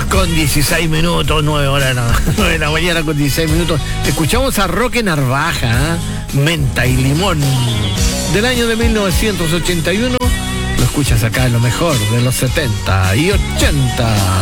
con 16 minutos, 9 de la mañana con 16 minutos. Escuchamos a Roque Narvaja, Menta y Limón, del año de 1981. Lo escuchas acá en lo mejor de los 70 y 80.